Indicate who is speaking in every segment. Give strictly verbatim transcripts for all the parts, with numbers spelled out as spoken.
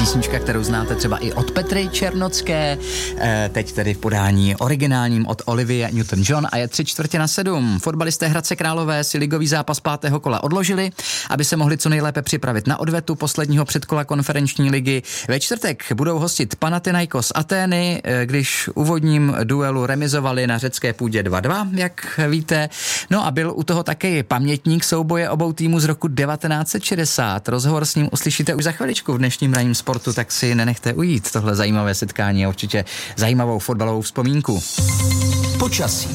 Speaker 1: písnička, kterou znáte třeba i od Petry Černocké, teď tedy v podání originálním od Olivie Newton-John a je tři čtvrtě na sedm. Fotbalisté Hradce Králové si ligový zápas pátého kola odložili, aby se mohli co nejlépe připravit na odvetu posledního předkola konferenční ligy. Ve čtvrtek budou hostit Panathinaikos Atény, když úvodním duelu remizovali na řecké půdě dva dva, jak víte. No a byl u toho také pamětník souboje obou týmů z roku devatenáct set šedesát. Rozhovor s ním uslyšíte už za chviličku v dnešním ranním sportu, tak si nenechte ujít tohle zajímavé setkání a určitě zajímavou fotbalovou vzpomínku.
Speaker 2: Počasí.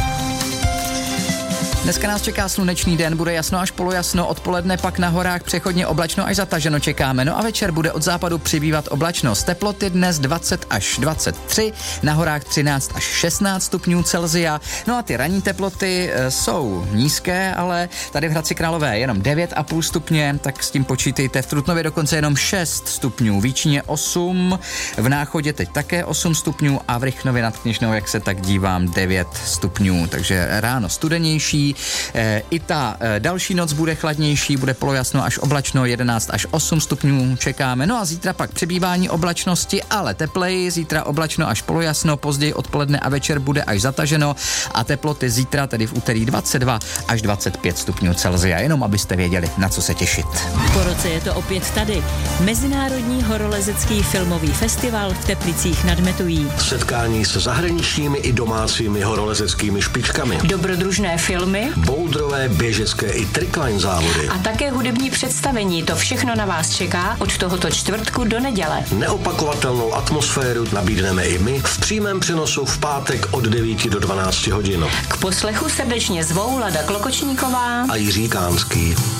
Speaker 1: Dneska nás čeká slunečný den, bude jasno až polojasno, odpoledne pak na horách přechodně oblačno až zataženo čekáme. No a večer bude od západu přibývat oblačnost. Teploty dnes dvacet až dvacet tři, na horách třináct až šestnáct stupňů Celsia. No a ty ranní teploty e, jsou nízké, ale tady v Hradci Králové jenom devět a půl stupně, tak s tím počítejte. V Trutnově dokonce jenom šest stupňů, v Jíčíně osm, v Náchodě teď také osm stupňů a v Rychnově nad Kněžnou, jak se tak dívám, devět stupňů. Takže ráno studenější. E, I ta e, další noc bude chladnější, bude polojasno až oblačno, jedenáct až osm stupňů čekáme. No a zítra pak přibývání oblačnosti, ale tepleji, zítra oblačno až polojasno, později odpoledne a večer bude až zataženo a teploty zítra, tedy v úterý dvacet dva až dvacet pět stupňů Celsia, jenom abyste věděli, na co se těšit.
Speaker 3: Po roce je to opět tady. Mezinárodní horolezecký filmový festival v Teplicích nad Metují.
Speaker 2: Setkání se zahraničními i domácími horolezeckými špičkami.
Speaker 3: Dobrodružné filmy,
Speaker 2: boudrové, běžecké i trikline závody.
Speaker 3: a také hudební představení. To všechno na vás čeká od tohoto čtvrtku do neděle.
Speaker 2: Neopakovatelnou atmosféru nabídneme i my v přímém přenosu v pátek od devíti do dvanácti hodin.
Speaker 3: K poslechu srdečně zvou Lada Klokočníková
Speaker 2: A Jiří Kánský.